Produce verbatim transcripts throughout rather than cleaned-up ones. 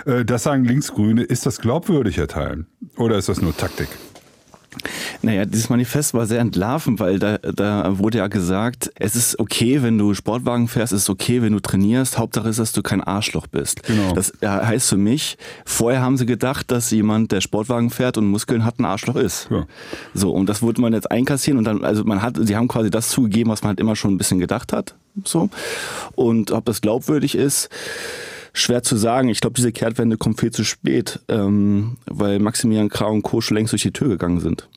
Das sagen Linksgrüne. Ist das glaubwürdig, Herr Theil? Oder ist das nur Taktik? Naja, dieses Manifest war sehr entlarvend, weil da, da wurde ja gesagt, es ist okay, wenn du Sportwagen fährst, es ist okay, wenn du trainierst, Hauptsache ist, dass du kein Arschloch bist. Genau. Das heißt für mich, vorher haben sie gedacht, dass jemand, der Sportwagen fährt und Muskeln hat, ein Arschloch ist. Ja. So, und das wurde man jetzt einkassieren und dann, also man hat, sie haben quasi das zugegeben, was man halt immer schon ein bisschen gedacht hat. So. Und ob das glaubwürdig ist, schwer zu sagen. Ich glaube, diese Kehrtwende kommt viel zu spät, ähm, weil Maximilian Krah und Co. schon längst durch die Tür gegangen sind.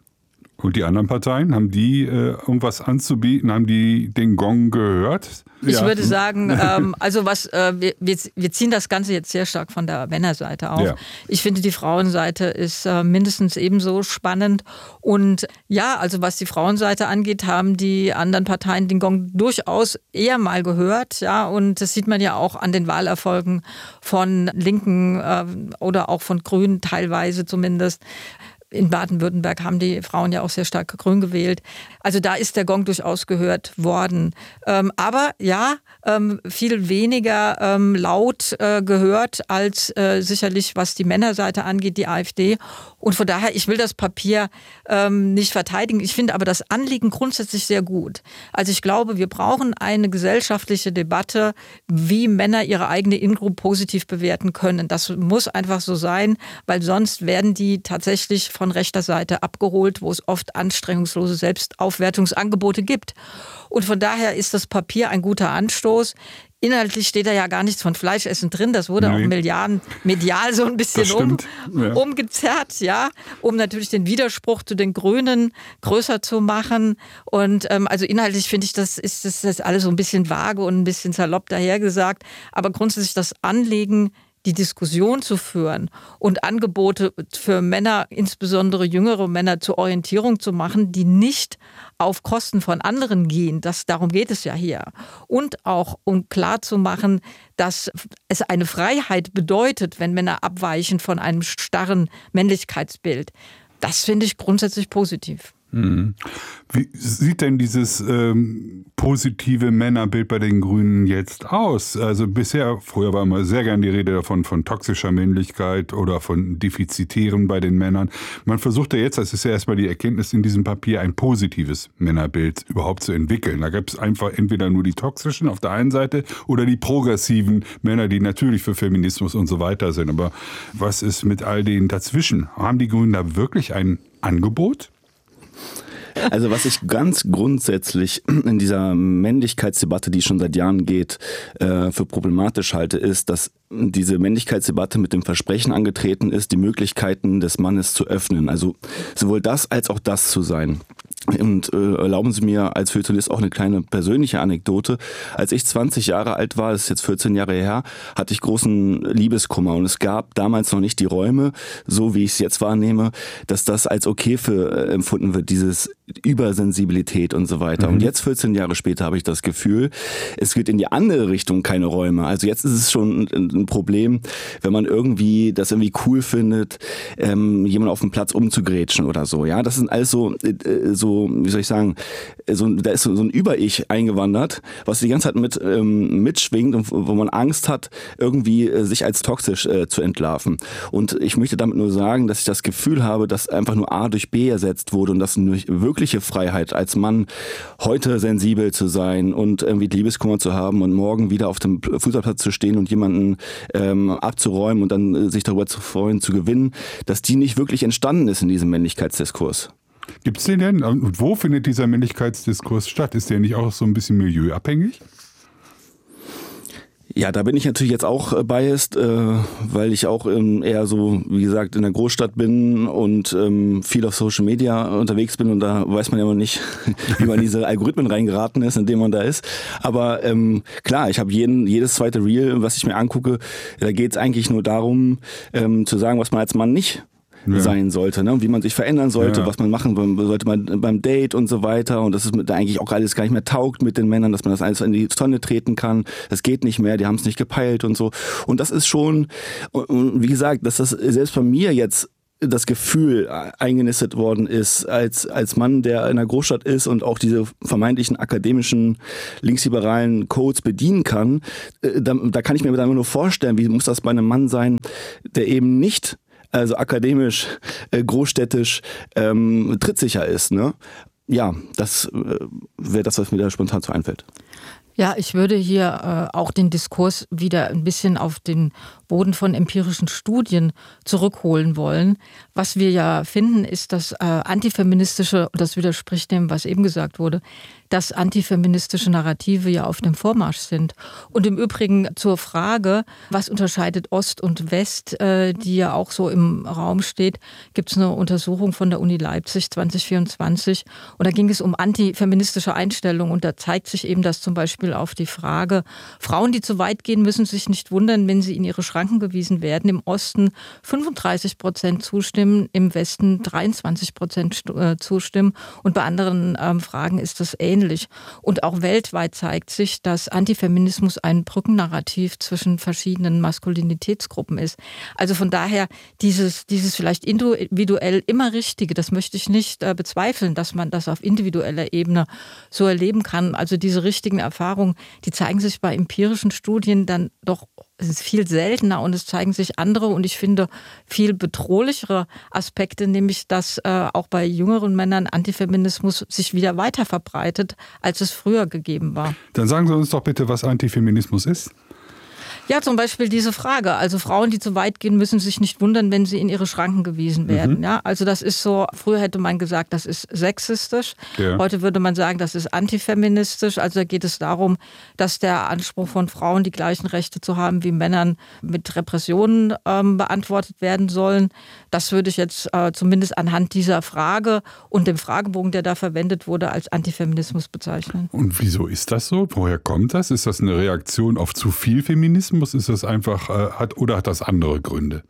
Und die anderen Parteien, haben die äh, irgendwas anzubieten? Haben die den Gong gehört? Ich ja. würde sagen, ähm, also was äh, wir, wir ziehen das Ganze jetzt sehr stark von der Männerseite auf. Ja. Ich finde, die Frauenseite ist äh, mindestens ebenso spannend. Und ja, also was die Frauenseite angeht, haben die anderen Parteien den Gong durchaus eher mal gehört. Ja, und das sieht man ja auch an den Wahlerfolgen von Linken äh, oder auch von Grünen teilweise zumindest. In Baden-Württemberg haben die Frauen ja auch sehr stark grün gewählt. Also da ist der Gong durchaus gehört worden. Ähm, aber ja, ähm, viel weniger ähm, laut äh, gehört als äh, sicherlich, was die Männerseite angeht, die AfD. Und von daher, ich will das Papier ähm, nicht verteidigen. Ich finde aber das Anliegen grundsätzlich sehr gut. Also ich glaube, wir brauchen eine gesellschaftliche Debatte, wie Männer ihre eigene In-Group positiv bewerten können. Das muss einfach so sein, weil sonst werden die tatsächlich von rechter Seite abgeholt, wo es oft anstrengungslose Selbstaufwertungsangebote gibt. Und von daher ist das Papier ein guter Anstoß. Inhaltlich steht da ja gar nichts von Fleischessen drin. Das wurde nee. auch Milliarden medial so ein bisschen um, ja. umgezerrt, ja, um natürlich den Widerspruch zu den Grünen größer zu machen. Und ähm, also inhaltlich finde ich, das ist das, das alles so ein bisschen vage und ein bisschen salopp dahergesagt. Aber grundsätzlich das Anliegen, die Diskussion zu führen und Angebote für Männer, insbesondere jüngere Männer, zur Orientierung zu machen, die nicht auf Kosten von anderen gehen. Das, darum geht es ja hier. Und auch, um klarzumachen, dass es eine Freiheit bedeutet, wenn Männer abweichen von einem starren Männlichkeitsbild. Das finde ich grundsätzlich positiv. Mhm. Wie sieht denn dieses ähm, positive Männerbild bei den Grünen jetzt aus? Also bisher, früher war immer sehr gern die Rede davon, von toxischer Männlichkeit oder von Defizitären bei den Männern. Man versucht ja jetzt, das ist ja erstmal die Erkenntnis in diesem Papier, ein positives Männerbild überhaupt zu entwickeln. Da gibt es einfach entweder nur die toxischen auf der einen Seite oder die progressiven Männer, die natürlich für Feminismus und so weiter sind. Aber was ist mit all denen dazwischen? Haben die Grünen da wirklich ein Angebot? Also was ich ganz grundsätzlich in dieser Männlichkeitsdebatte, die schon seit Jahren geht, für problematisch halte, ist, dass diese Männlichkeitsdebatte mit dem Versprechen angetreten ist, die Möglichkeiten des Mannes zu öffnen. Also sowohl das als auch das zu sein. Und äh, erlauben Sie mir als Feuilletonist auch eine kleine persönliche Anekdote. Als ich zwanzig Jahre alt war, das ist jetzt vierzehn Jahre her, hatte ich großen Liebeskummer. Und es gab damals noch nicht die Räume, so wie ich es jetzt wahrnehme, dass das als okay für äh, empfunden wird, dieses Übersensibilität und so weiter. Mhm. Und jetzt, vierzehn Jahre später, habe ich das Gefühl, es geht in die andere Richtung keine Räume. Also jetzt ist es schon ein, ein Problem, wenn man irgendwie das irgendwie cool findet, ähm, jemanden auf dem Platz umzugrätschen oder so. Ja, das sind alles so, äh, so wie soll ich sagen, so, da ist so, so ein Über-Ich eingewandert, was die ganze Zeit mit ähm, mitschwingt und wo man Angst hat, irgendwie äh, sich als toxisch äh, zu entlarven. Und ich möchte damit nur sagen, dass ich das Gefühl habe, dass einfach nur A durch B ersetzt wurde und dass eine wirkliche Freiheit als Mann, heute sensibel zu sein und irgendwie Liebeskummer zu haben und morgen wieder auf dem Fußballplatz zu stehen und jemanden ähm, abzuräumen und dann äh, sich darüber zu freuen, zu gewinnen, dass die nicht wirklich entstanden ist in diesem Männlichkeitsdiskurs. Gibt es den denn? Und wo findet dieser Männlichkeitsdiskurs statt? Ist der nicht auch so ein bisschen milieuabhängig? Ja, da bin ich natürlich jetzt auch biased, äh, weil ich auch ähm, eher so, wie gesagt, in der Großstadt bin und ähm, viel auf Social Media unterwegs bin und da weiß man ja noch nicht, wie man in diese Algorithmen reingeraten ist, in denen man da ist. Aber ähm, klar, ich habe jeden jedes zweite Reel, was ich mir angucke, da geht es eigentlich nur darum, ähm, zu sagen, was man als Mann nicht Ja. sein sollte, ne? Und wie man sich verändern sollte, ja. was man machen sollte man beim Date und so weiter und dass es da eigentlich auch alles gar nicht mehr taugt mit den Männern, dass man das alles in die Tonne treten kann, das geht nicht mehr, die haben es nicht gepeilt und so und das ist schon, und wie gesagt, dass das selbst bei mir jetzt das Gefühl eingenistet worden ist, als, als Mann, der in einer Großstadt ist und auch diese vermeintlichen akademischen linksliberalen Codes bedienen kann, da, da kann ich mir dann nur vorstellen, wie muss das bei einem Mann sein, der eben nicht also akademisch, äh, großstädtisch, ähm, trittsicher ist. Ne? Ja, das äh, wäre das, was mir da spontan so einfällt. Ja, ich würde hier äh, auch den Diskurs wieder ein bisschen auf den Boden von empirischen Studien zurückholen wollen. Was wir ja finden, ist, dass äh, antifeministische, und das widerspricht dem, was eben gesagt wurde, dass antifeministische Narrative ja auf dem Vormarsch sind. Und im Übrigen zur Frage, was unterscheidet Ost und West, äh, die ja auch so im Raum steht, gibt es eine Untersuchung von der Uni Leipzig zwanzig vierundzwanzig. Und da ging es um antifeministische Einstellungen. Und da zeigt sich eben, dass zum Beispiel auf die Frage, Frauen, die zu weit gehen, müssen sich nicht wundern, wenn sie in ihre Schranken gewiesen werden. Im Osten fünfunddreißig Prozent zustimmen, im Westen dreiundzwanzig Prozent zustimmen. Und bei anderen ähm, Fragen ist das ähnlich. Und auch weltweit zeigt sich, dass Antifeminismus ein Brückennarrativ zwischen verschiedenen Maskulinitätsgruppen ist. Also von daher dieses, dieses vielleicht individuell immer Richtige, das möchte ich nicht äh, bezweifeln, dass man das auf individueller Ebene so erleben kann. Also diese richtigen Erfahrungen, die zeigen sich bei empirischen Studien dann doch viel seltener und es zeigen sich andere und ich finde viel bedrohlichere Aspekte, nämlich dass äh, auch bei jüngeren Männern Antifeminismus sich wieder weiter verbreitet, als es früher gegeben war. Dann sagen Sie uns doch bitte, was Antifeminismus ist. Ja, zum Beispiel diese Frage. Also Frauen, die zu weit gehen, müssen sich nicht wundern, wenn sie in ihre Schranken gewiesen werden. Mhm. Ja, also das ist so, früher hätte man gesagt, das ist sexistisch. Ja. Heute würde man sagen, das ist antifeministisch. Also da geht es darum, dass der Anspruch von Frauen, die gleichen Rechte zu haben wie Männern, mit Repressionen ähm, beantwortet werden sollen. Das würde ich jetzt äh, zumindest anhand dieser Frage und dem Fragebogen, der da verwendet wurde, als Antifeminismus bezeichnen. Und wieso ist das so? Woher kommt das? Ist das eine Reaktion auf zu viel Feminismus? Ist das einfach, äh, hat, oder hat das andere Gründe?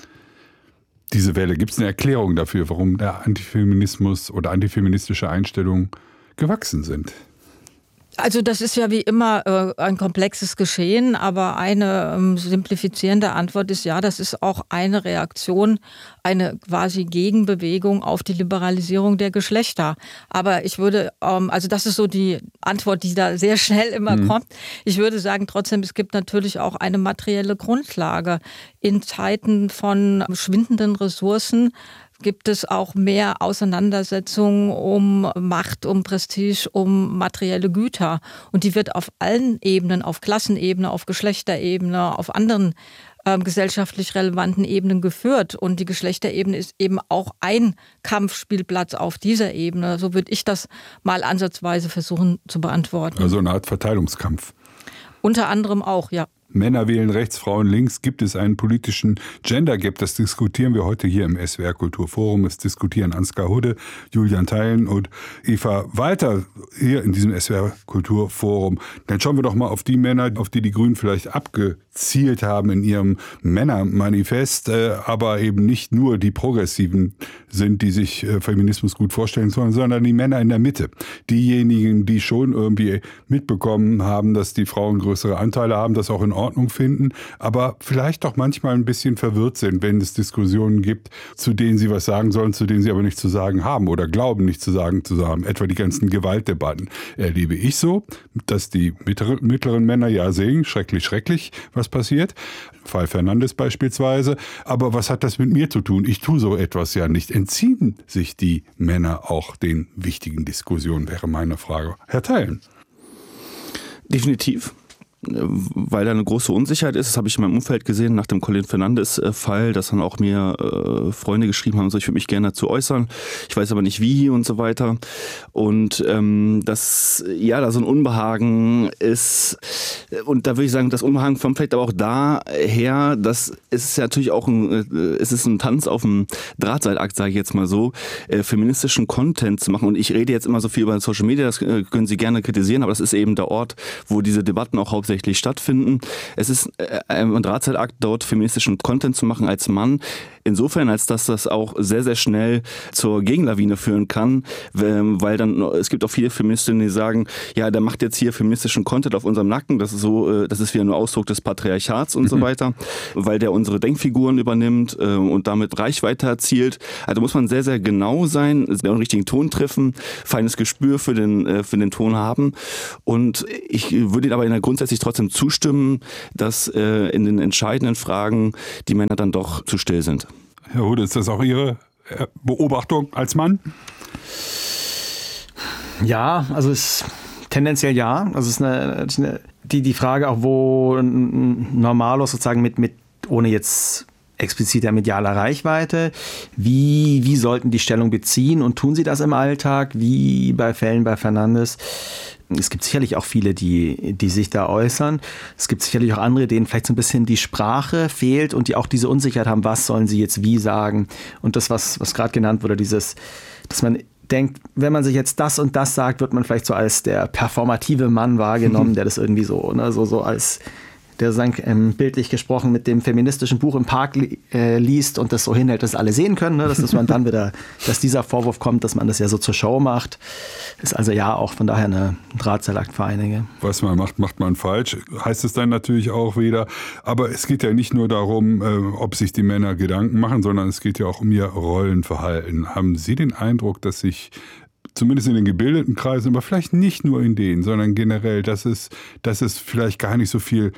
Diese Welle, gibt es eine Erklärung dafür, warum der Antifeminismus oder antifeministische Einstellungen gewachsen sind? Also das ist ja wie immer äh, ein komplexes Geschehen, aber eine ähm, simplifizierende Antwort ist ja, das ist auch eine Reaktion, eine quasi Gegenbewegung auf die Liberalisierung der Geschlechter. Aber ich würde, ähm, also das ist so die Antwort, die da sehr schnell immer mhm. kommt. Ich würde sagen trotzdem, es gibt natürlich auch eine materielle Grundlage. In Zeiten von schwindenden Ressourcen gibt es auch mehr Auseinandersetzungen um Macht, um Prestige, um materielle Güter. Und die wird auf allen Ebenen, auf Klassenebene, auf Geschlechterebene, auf anderen äh, gesellschaftlich relevanten Ebenen geführt. Und die Geschlechterebene ist eben auch ein Kampfspielplatz auf dieser Ebene. So würde ich das mal ansatzweise versuchen zu beantworten. Also eine Art Verteilungskampf. Unter anderem auch, ja. Männer wählen rechts, Frauen links. Gibt es einen politischen Gender Gap? Das diskutieren wir heute hier im S W R Kulturforum. Es diskutieren Ansgar Hudde, Julian Theilen und Eva Walter hier in diesem S W R Kulturforum. Dann schauen wir doch mal auf die Männer, auf die die Grünen vielleicht abgezielt haben in ihrem Männermanifest, aber eben nicht nur die Progressiven sind, die sich Feminismus gut vorstellen sollen, sondern die Männer in der Mitte. Diejenigen, die schon irgendwie mitbekommen haben, dass die Frauen größere Anteile haben, das auch in Ordnung finden, aber vielleicht doch manchmal ein bisschen verwirrt sind, wenn es Diskussionen gibt, zu denen sie was sagen sollen, zu denen sie aber nichts zu sagen haben oder glauben, nichts zu sagen zu haben. Etwa die ganzen Gewaltdebatten erlebe ich so, dass die mittleren Männer ja sehen, schrecklich, schrecklich, was passiert. Fall Fernandes beispielsweise. Aber was hat das mit mir zu tun? Ich tue so etwas ja nicht. Entziehen sich die Männer auch den wichtigen Diskussionen, wäre meine Frage. Herr Theilen. Definitiv. Weil da eine große Unsicherheit ist, das habe ich in meinem Umfeld gesehen, nach dem Colin Fernandes-Fall, dass dann auch mir äh, Freunde geschrieben haben, so, ich würde mich gerne dazu äußern, ich weiß aber nicht wie und so weiter. Und ähm, dass ja da so ein Unbehagen ist, und da würde ich sagen, das Unbehagen kommt vielleicht aber auch daher, dass es ja natürlich auch ein, äh, es ist ein Tanz auf dem Drahtseilakt, sage ich jetzt mal so, äh, feministischen Content zu machen. Und ich rede jetzt immer so viel über Social Media, das äh, können Sie gerne kritisieren, aber das ist eben der Ort, wo diese Debatten auch hauptsächlich hauptsächlich stattfinden. Es ist ein Drahtseilakt, dort feministischen Content zu machen als Mann. Insofern, als dass das auch sehr, sehr schnell zur Gegenlawine führen kann, weil dann, es gibt auch viele Feministinnen, die sagen, ja, der macht jetzt hier feministischen Content auf unserem Nacken, das ist so, das ist wieder nur Ausdruck des Patriarchats und mhm. so weiter, weil der unsere Denkfiguren übernimmt und damit Reichweite erzielt. Also muss man sehr, sehr genau sein, den richtigen Ton treffen, feines Gespür für den, für den Ton haben. Und ich würde Ihnen aber in der grundsätzlich trotzdem zustimmen, dass in den entscheidenden Fragen die Männer dann doch zu still sind. Herr Hude, ist das auch Ihre Beobachtung als Mann? Ja, also es tendenziell ja. Also es ist eine, eine, die, die Frage auch, wo Normalos sozusagen mit, mit ohne jetzt expliziter medialer Reichweite, wie, wie sollten die Stellung beziehen und tun sie das im Alltag, wie bei Fällen bei Fernandes? Es gibt sicherlich auch viele, die, die sich da äußern. Es gibt sicherlich auch andere, denen vielleicht so ein bisschen die Sprache fehlt und die auch diese Unsicherheit haben, was sollen sie jetzt wie sagen. Und das, was, was gerade genannt wurde, dieses, dass man denkt, wenn man sich jetzt das und das sagt, wird man vielleicht so als der performative Mann wahrgenommen, der das irgendwie so, ne, so, so als der sozusagen ähm, bildlich gesprochen mit dem feministischen Buch im Park li- äh, liest und das so hinhält, dass alle sehen können, ne? dass, dass man dann wieder, dass dieser Vorwurf kommt, dass man das ja so zur Show macht, ist also ja auch von daher eine Drahtseilakt für einige. Was man macht, macht man falsch, heißt es dann natürlich auch wieder. Aber es geht ja nicht nur darum, äh, ob sich die Männer Gedanken machen, sondern es geht ja auch um ihr Rollenverhalten. Haben Sie den Eindruck, dass sich zumindest in den gebildeten Kreisen, aber vielleicht nicht nur in denen, sondern generell, dass es, dass es vielleicht gar nicht so viel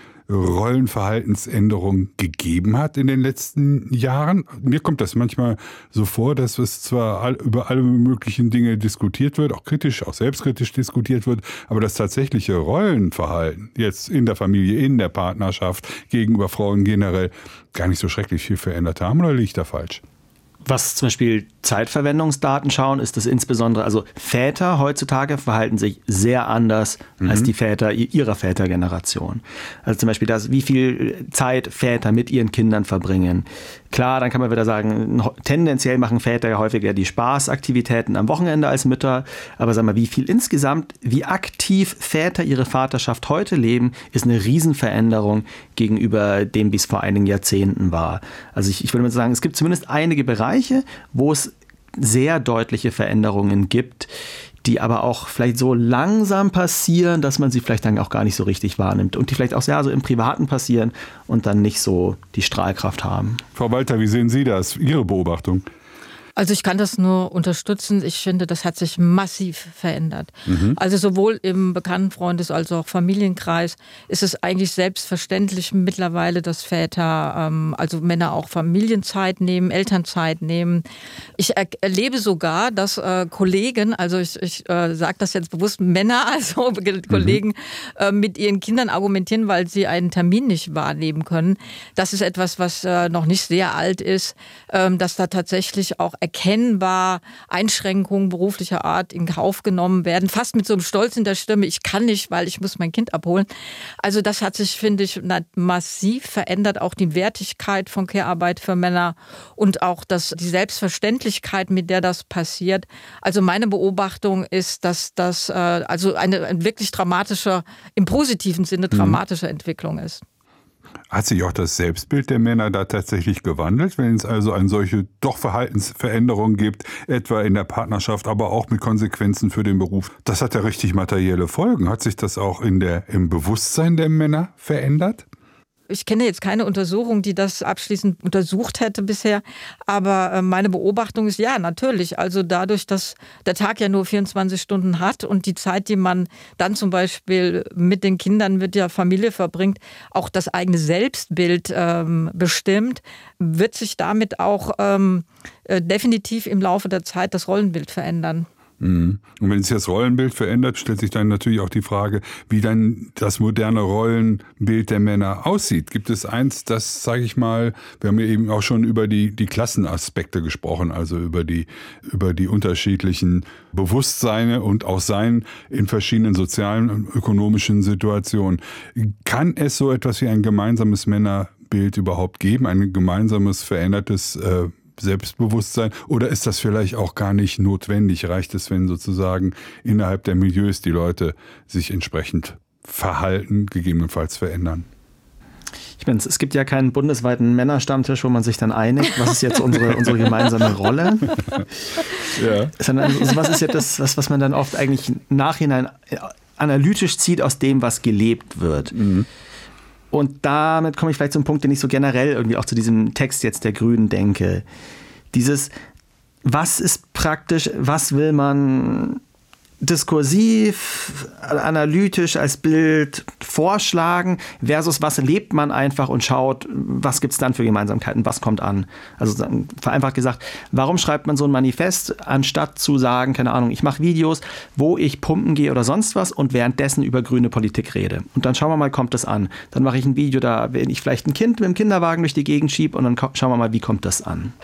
Rollenverhaltensänderung gegeben hat in den letzten Jahren? Mir kommt das manchmal so vor, dass es zwar über alle möglichen Dinge diskutiert wird, auch kritisch, auch selbstkritisch diskutiert wird, aber das tatsächliche Rollenverhalten jetzt in der Familie, in der Partnerschaft gegenüber Frauen generell gar nicht so schrecklich viel verändert haben, oder liege ich da falsch? Was zum Beispiel Zeitverwendungsdaten schauen, ist das insbesondere, also Väter heutzutage verhalten sich sehr anders mhm. als die Väter ihrer Vätergeneration. Also zum Beispiel das, wie viel Zeit Väter mit ihren Kindern verbringen. Klar, dann kann man wieder sagen, tendenziell machen Väter ja häufiger die Spaßaktivitäten am Wochenende als Mütter. Aber sag mal, wie viel insgesamt, wie aktiv Väter ihre Vaterschaft heute leben, ist eine Riesenveränderung gegenüber dem, wie es vor einigen Jahrzehnten war. Also ich, ich würde mal sagen, es gibt zumindest einige Bereiche, wo es sehr deutliche Veränderungen gibt, die aber auch vielleicht so langsam passieren, dass man sie vielleicht dann auch gar nicht so richtig wahrnimmt und die vielleicht auch sehr so im Privaten passieren und dann nicht so die Strahlkraft haben. Frau Walter, wie sehen Sie das? Ihre Beobachtung? Also ich kann das nur unterstützen. Ich finde, das hat sich massiv verändert. Mhm. Also sowohl im Bekanntenfreundes- als auch Familienkreis ist es eigentlich selbstverständlich mittlerweile, dass Väter, ähm, also Männer auch Familienzeit nehmen, Elternzeit nehmen. Ich er- erlebe sogar, dass äh, Kollegen, also ich, ich äh, sage das jetzt bewusst, Männer, also mhm. Kollegen äh, mit ihren Kindern argumentieren, weil sie einen Termin nicht wahrnehmen können. Das ist etwas, was äh, noch nicht sehr alt ist, äh, dass da tatsächlich auch erkennbar Einschränkungen beruflicher Art in Kauf genommen werden, fast mit so einem Stolz in der Stimme, ich kann nicht, weil ich muss mein Kind abholen. Also das hat sich, finde ich, massiv verändert, auch die Wertigkeit von Care-Arbeit für Männer und auch das, die Selbstverständlichkeit, mit der das passiert. Also meine Beobachtung ist, dass das äh, also eine, eine wirklich dramatische, im positiven Sinne dramatische mhm. Entwicklung ist. Hat sich auch das Selbstbild der Männer da tatsächlich gewandelt, wenn es also eine solche doch Verhaltensveränderung gibt, etwa in der Partnerschaft, aber auch mit Konsequenzen für den Beruf? Das hat ja richtig materielle Folgen. Hat sich das auch in der, im Bewusstsein der Männer verändert? Ich kenne jetzt keine Untersuchung, die das abschließend untersucht hätte bisher, aber meine Beobachtung ist ja, natürlich. Also dadurch, dass der Tag ja nur vierundzwanzig Stunden hat und die Zeit, die man dann zum Beispiel mit den Kindern, mit der Familie verbringt, auch das eigene Selbstbild ähm, bestimmt, wird sich damit auch ähm, definitiv im Laufe der Zeit das Rollenbild verändern. Und wenn sich das Rollenbild verändert, stellt sich dann natürlich auch die Frage, wie dann das moderne Rollenbild der Männer aussieht. Gibt es eins, das, sage ich mal, wir haben ja eben auch schon über die, die Klassenaspekte gesprochen, also über die, über die unterschiedlichen Bewusstseine und auch Sein in verschiedenen sozialen und ökonomischen Situationen. Kann es so etwas wie ein gemeinsames Männerbild überhaupt geben, ein gemeinsames verändertes äh, Selbstbewusstsein, oder ist das vielleicht auch gar nicht notwendig? Reicht es, wenn sozusagen innerhalb der Milieus die Leute sich entsprechend Verhalten gegebenenfalls verändern? Ich meine, es gibt ja keinen bundesweiten Männerstammtisch, wo man sich dann einigt, was ist jetzt unsere, unsere gemeinsame Rolle. Ja. Sondern was ist ja das, was, was man dann oft eigentlich im Nachhinein analytisch zieht aus dem, was gelebt wird. Mhm. Und damit komme ich vielleicht zum Punkt, den ich so generell irgendwie auch zu diesem Text jetzt der Grünen denke. Dieses, was ist praktisch, was will man diskursiv, analytisch als Bild vorschlagen versus was lebt man einfach und schaut, was gibt es dann für Gemeinsamkeiten, was kommt an. Also vereinfacht gesagt, warum schreibt man so ein Manifest, anstatt zu sagen, keine Ahnung, ich mache Videos, wo ich pumpen gehe oder sonst was und währenddessen über grüne Politik rede. Und dann schauen wir mal, kommt das an. Dann mache ich ein Video, da wenn ich vielleicht ein Kind mit dem Kinderwagen durch die Gegend schiebe und dann schauen wir mal, wie kommt das an.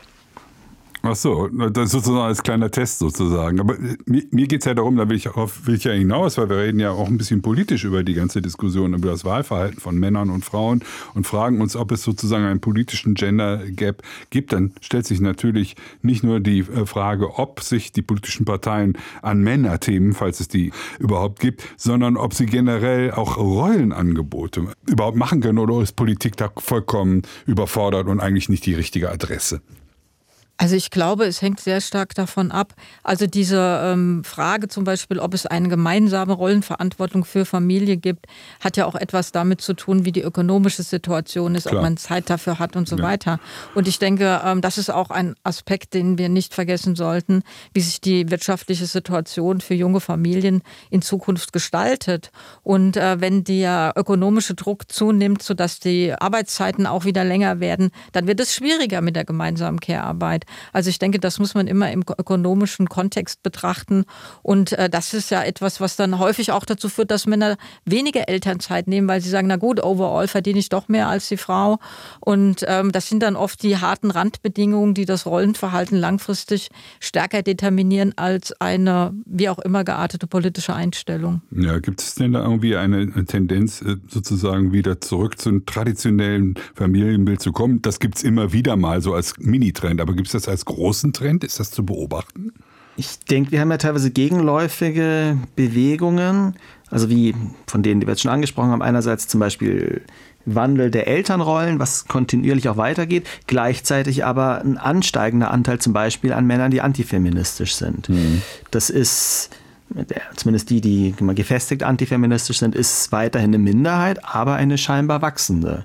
Ach so, das ist sozusagen als kleiner Test sozusagen. Aber mir, mir geht es ja darum, da will ich, auf, will ich ja hinaus, weil wir reden ja auch ein bisschen politisch über die ganze Diskussion, über das Wahlverhalten von Männern und Frauen und fragen uns, ob es sozusagen einen politischen Gender Gap gibt. Dann stellt sich natürlich nicht nur die Frage, ob sich die politischen Parteien an Männerthemen, falls es die überhaupt gibt, sondern ob sie generell auch Rollenangebote überhaupt machen können oder ist Politik da vollkommen überfordert und eigentlich nicht die richtige Adresse. Also ich glaube, es hängt sehr stark davon ab. Also diese ähm, Frage zum Beispiel, ob es eine gemeinsame Rollenverantwortung für Familie gibt, hat ja auch etwas damit zu tun, wie die ökonomische Situation ist, Klar. ob man Zeit dafür hat und so ja. weiter. Und ich denke, ähm, das ist auch ein Aspekt, den wir nicht vergessen sollten, wie sich die wirtschaftliche Situation für junge Familien in Zukunft gestaltet. Und äh, wenn der ökonomische Druck zunimmt, sodass die Arbeitszeiten auch wieder länger werden, dann wird es schwieriger mit der gemeinsamen Care-Arbeit. Also ich denke, das muss man immer im ökonomischen Kontext betrachten und äh, das ist ja etwas, was dann häufig auch dazu führt, dass Männer weniger Elternzeit nehmen, weil sie sagen, na gut, overall verdiene ich doch mehr als die Frau und ähm, das sind dann oft die harten Randbedingungen, die das Rollenverhalten langfristig stärker determinieren als eine wie auch immer geartete politische Einstellung. Ja, gibt es denn da irgendwie eine Tendenz, sozusagen wieder zurück zum traditionellen Familienbild zu kommen? Das gibt es immer wieder mal so als Mini-Trend, aber gibt es das als großen Trend? Ist das zu beobachten? Ich denke, wir haben ja teilweise gegenläufige Bewegungen, also wie von denen, die wir jetzt schon angesprochen haben. Einerseits zum Beispiel Wandel der Elternrollen, was kontinuierlich auch weitergeht, gleichzeitig aber ein ansteigender Anteil zum Beispiel an Männern, die antifeministisch sind. Mhm. Das ist, zumindest die, die gefestigt antifeministisch sind, ist weiterhin eine Minderheit, aber eine scheinbar wachsende.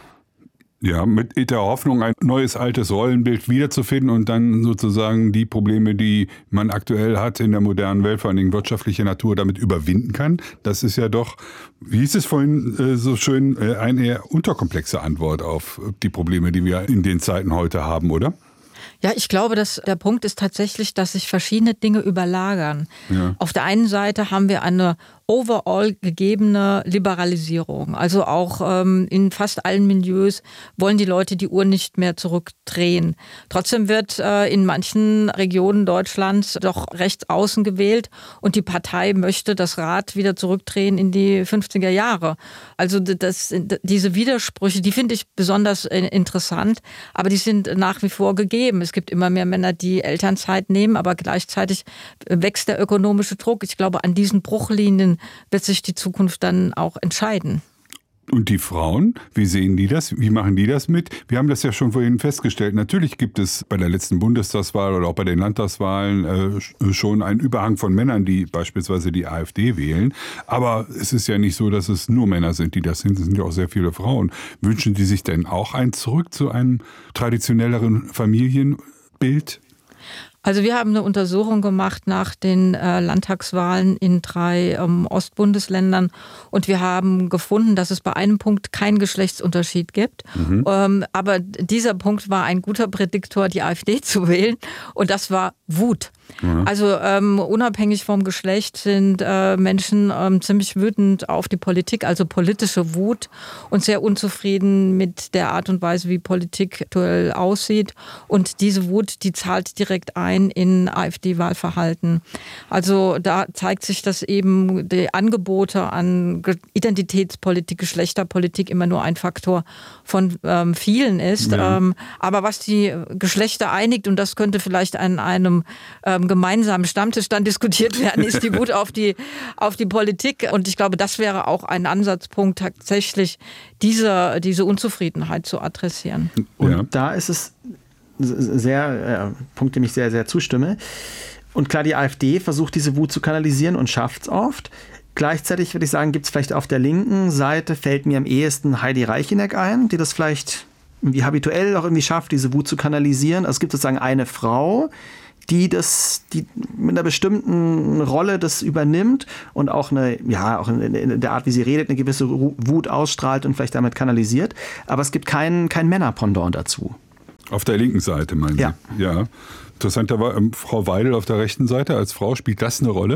Ja, mit der Hoffnung, ein neues, altes Rollenbild wiederzufinden und dann sozusagen die Probleme, die man aktuell hat in der modernen Welt, vor allen Dingen wirtschaftlicher Natur, damit überwinden kann. Das ist ja doch, wie hieß es vorhin äh, so schön, äh, eine eher unterkomplexe Antwort auf die Probleme, die wir in den Zeiten heute haben, oder? Ja, ich glaube, dass der Punkt ist tatsächlich, dass sich verschiedene Dinge überlagern. Ja. Auf der einen Seite haben wir eine overall gegebene Liberalisierung. Also auch ähm, in fast allen Milieus wollen die Leute die Uhr nicht mehr zurückdrehen. Trotzdem wird äh, in manchen Regionen Deutschlands doch rechts außen gewählt und die Partei möchte das Rad wieder zurückdrehen in die fünfziger Jahre. Also das, diese Widersprüche, die finde ich besonders interessant, aber die sind nach wie vor gegeben. Es gibt immer mehr Männer, die Elternzeit nehmen, aber gleichzeitig wächst der ökonomische Druck. Ich glaube, an diesen Bruchlinien wird sich die Zukunft dann auch entscheiden. Und die Frauen, wie sehen die das? Wie machen die das mit? Wir haben das ja schon vorhin festgestellt. Natürlich gibt es bei der letzten Bundestagswahl oder auch bei den Landtagswahlen äh, schon einen Überhang von Männern, die beispielsweise die AfD wählen. Aber es ist ja nicht so, dass es nur Männer sind, die das sind. Es sind ja auch sehr viele Frauen. Wünschen die sich denn auch ein Zurück zu einem traditionelleren Familienbild? Also wir haben eine Untersuchung gemacht nach den äh, Landtagswahlen in drei ähm, Ostbundesländern und wir haben gefunden, dass es bei einem Punkt keinen Geschlechtsunterschied gibt. Mhm. Ähm, aber dieser Punkt war ein guter Prädiktor, die AfD zu wählen und das war Wut. Mhm. Also ähm, unabhängig vom Geschlecht sind äh, Menschen ähm, ziemlich wütend auf die Politik, also politische Wut und sehr unzufrieden mit der Art und Weise, wie Politik aktuell aussieht. Und diese Wut, die zahlt direkt ein ein in AfD-Wahlverhalten. Also da zeigt sich, dass eben die Angebote an Identitätspolitik, Geschlechterpolitik immer nur ein Faktor von ähm, vielen ist. Ja. Ähm, aber was die Geschlechter einigt, und das könnte vielleicht an einem ähm, gemeinsamen Stammtisch dann diskutiert werden, ist die Wut auf die, auf die Politik. Und ich glaube, das wäre auch ein Ansatzpunkt, tatsächlich diese, diese Unzufriedenheit zu adressieren. Und ja. da ist es sehr, äh, Punkt, dem ich sehr, sehr zustimme. Und klar, die AfD versucht, diese Wut zu kanalisieren und schafft es oft. Gleichzeitig würde ich sagen, gibt es vielleicht auf der linken Seite, fällt mir am ehesten Heidi Reicheneck ein, die das vielleicht irgendwie habituell auch irgendwie schafft, diese Wut zu kanalisieren. Also es gibt sozusagen eine Frau, die das, die mit einer bestimmten Rolle das übernimmt und auch eine, ja, auch in, in der Art, wie sie redet, eine gewisse Wut ausstrahlt und vielleicht damit kanalisiert. Aber es gibt kein, kein Männerpendant dazu. Auf der linken Seite, meinen Sie? Ja. Ja. Interessanter war ähm, Frau Weidel auf der rechten Seite. Als Frau spielt das eine Rolle?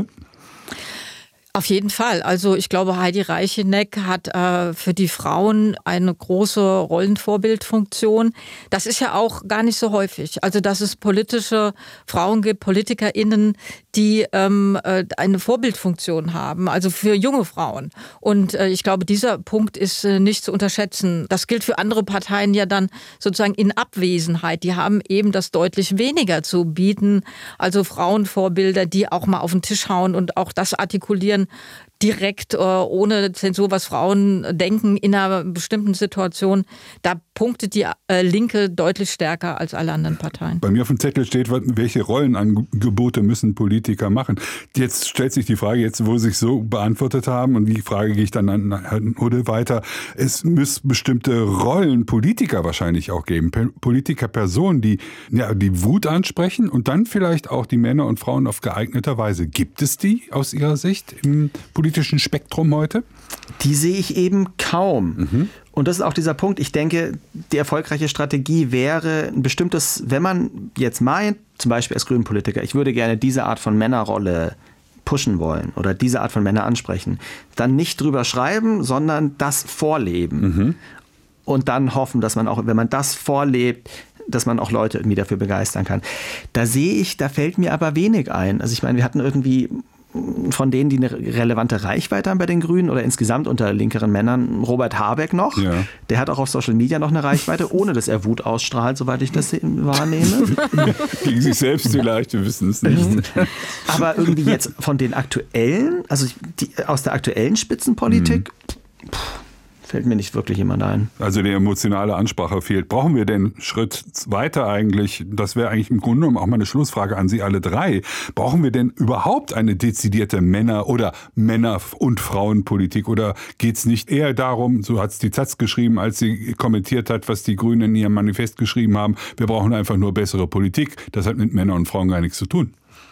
Auf jeden Fall. Also ich glaube, Heidi Reicheneck hat äh, für die Frauen eine große Rollenvorbildfunktion. Das ist ja auch gar nicht so häufig. Also dass es politische Frauen gibt, PolitikerInnen, die ähm, eine Vorbildfunktion haben, also für junge Frauen. Und äh, ich glaube, dieser Punkt ist äh, nicht zu unterschätzen. Das gilt für andere Parteien ja dann sozusagen in Abwesenheit. Die haben eben das deutlich weniger zu bieten. Also Frauenvorbilder, die auch mal auf den Tisch hauen und auch das artikulieren, direkt, äh, ohne Zensur, was Frauen denken in einer bestimmten Situation, da punktet die äh, Linke deutlich stärker als alle anderen Parteien. Bei mir auf dem Zettel steht, welche Rollenangebote müssen Politiker machen. Jetzt stellt sich die Frage, jetzt wo Sie sich so beantwortet haben, und die Frage gehe ich dann an Herrn Hudde weiter, es müssen bestimmte Rollen Politiker wahrscheinlich auch geben. Politikerpersonen, die ja, die Wut ansprechen und dann vielleicht auch die Männer und Frauen auf geeigneter Weise. Gibt es die aus Ihrer Sicht im politischen Spektrum heute? Die sehe ich eben kaum. Mhm. Und das ist auch dieser Punkt. Ich denke, die erfolgreiche Strategie wäre ein bestimmtes, wenn man jetzt meint, zum Beispiel als Grünenpolitiker, ich würde gerne diese Art von Männerrolle pushen wollen oder diese Art von Männer ansprechen, dann nicht drüber schreiben, sondern das vorleben. Mhm. Und dann hoffen, dass man auch, wenn man das vorlebt, dass man auch Leute irgendwie dafür begeistern kann. Da sehe ich, da fällt mir aber wenig ein. Also ich meine, wir hatten irgendwie von denen, die eine relevante Reichweite haben bei den Grünen oder insgesamt unter linkeren Männern, Robert Habeck noch. Ja. Der hat auch auf Social Media noch eine Reichweite, ohne dass er Wut ausstrahlt, soweit ich das wahrnehme. Gegen sich selbst vielleicht, wir wissen es nicht. Aber irgendwie jetzt von den aktuellen, also die, aus der aktuellen Spitzenpolitik, mhm. pff, fällt mir nicht wirklich jemand ein. Also die emotionale Ansprache fehlt. Brauchen wir den Schritt weiter eigentlich? Das wäre eigentlich im Grunde genommen auch mal eine Schlussfrage an Sie alle drei. Brauchen wir denn überhaupt eine dezidierte Männer- oder Männer- und Frauenpolitik? Oder geht es nicht eher darum, so hat es die Taz geschrieben, als sie kommentiert hat, was die Grünen in ihrem Manifest geschrieben haben, wir brauchen einfach nur bessere Politik. Das hat mit Männern und Frauen gar nichts zu tun.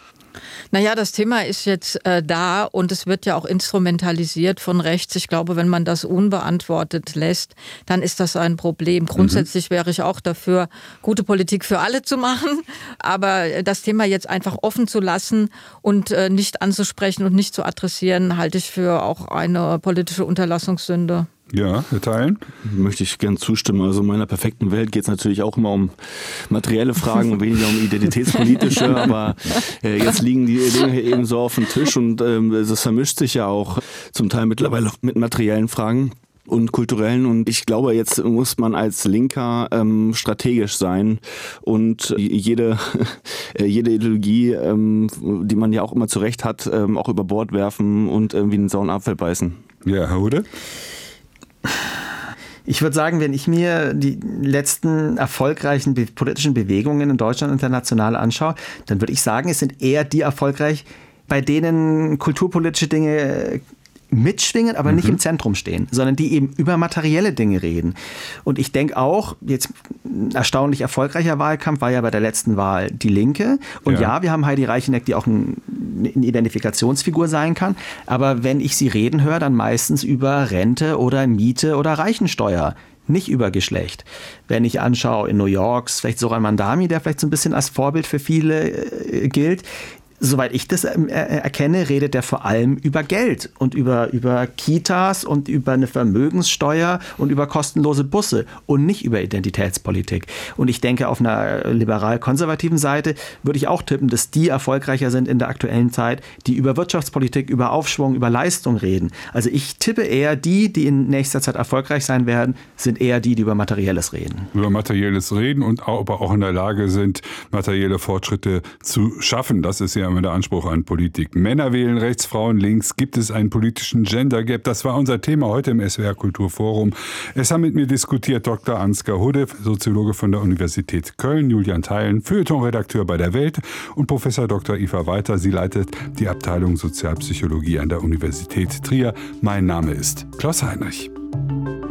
Naja, das Thema ist jetzt äh, da und es wird ja auch instrumentalisiert von rechts. Ich glaube, wenn man das unbeantwortet lässt, dann ist das ein Problem. Grundsätzlich mhm. wäre ich auch dafür, gute Politik für alle zu machen, aber das Thema jetzt einfach offen zu lassen und äh, nicht anzusprechen und nicht zu adressieren, halte ich für auch eine politische Unterlassungssünde. Ja, Herr Theilen? Möchte ich gern zustimmen. Also in meiner perfekten Welt geht es natürlich auch immer um materielle Fragen und weniger um identitätspolitische, aber äh, jetzt liegen die Dinge hier eben so auf dem Tisch und ähm, das vermischt sich ja auch zum Teil mittlerweile mit materiellen Fragen und kulturellen, und ich glaube, jetzt muss man als Linker ähm, strategisch sein und jede jede Ideologie, ähm, die man ja auch immer zu Recht hat, ähm, auch über Bord werfen und irgendwie einen sauren Apfel beißen. Ja, Herr Hudde? Ich würde sagen, wenn ich mir die letzten erfolgreichen be- politischen Bewegungen in Deutschland international anschaue, dann würde ich sagen, es sind eher die erfolgreich, bei denen kulturpolitische Dinge mitschwingen, aber mhm. nicht im Zentrum stehen, sondern die eben über materielle Dinge reden. Und ich denke auch, jetzt ein erstaunlich erfolgreicher Wahlkampf war ja bei der letzten Wahl die Linke. Und ja, ja wir haben Heidi Reicheneck, die auch ein, eine Identifikationsfigur sein kann. Aber wenn ich sie reden höre, dann meistens über Rente oder Miete oder Reichensteuer. Nicht über Geschlecht. Wenn ich anschaue in New York, vielleicht Zoran Mandami, der vielleicht so ein bisschen als Vorbild für viele äh, gilt, soweit ich das erkenne, redet er vor allem über Geld und über, über Kitas und über eine Vermögenssteuer und über kostenlose Busse und nicht über Identitätspolitik. Und ich denke, auf einer liberal-konservativen Seite würde ich auch tippen, dass die erfolgreicher sind in der aktuellen Zeit, die über Wirtschaftspolitik, über Aufschwung, über Leistung reden. Also ich tippe eher, die, die in nächster Zeit erfolgreich sein werden, sind eher die, die über Materielles reden. Über Materielles reden und aber auch in der Lage sind, materielle Fortschritte zu schaffen. Das ist ja immer der Anspruch an Politik. Männer wählen rechts, Frauen links. Gibt es einen politischen Gender Gap? Das war unser Thema heute im S W R Kulturforum. Es haben mit mir diskutiert Doktor Ansgar Hudde, Soziologe von der Universität Köln, Julian Theilen, Feuilleton-Redakteur bei der Welt und Professor Doktor Eva Walter. Sie leitet die Abteilung Sozialpsychologie an der Universität Trier. Mein Name ist Klaus Heinrich.